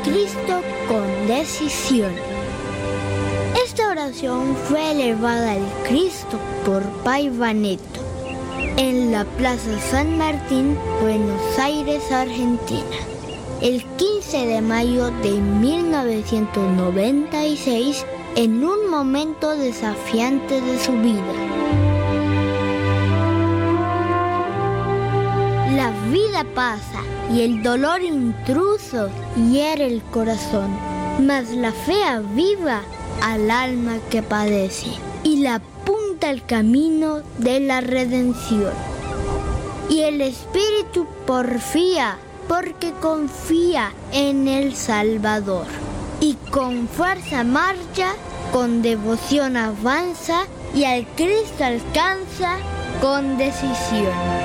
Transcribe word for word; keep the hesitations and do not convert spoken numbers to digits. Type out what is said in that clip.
Cristo con decisión. Esta oración fue elevada al Cristo por Pai Vaneto en la Plaza San Martín, Buenos Aires, Argentina, el quince de mayo de mil novecientos noventa y seis, en un momento desafiante de su vida. La vida pasa y el dolor intruso hiere el corazón, mas la fe aviva al alma que padece y la apunta al camino de la redención. Y el espíritu porfía porque confía en el Salvador, y con fuerza marcha, con devoción avanza y al Cristo alcanza con decisión.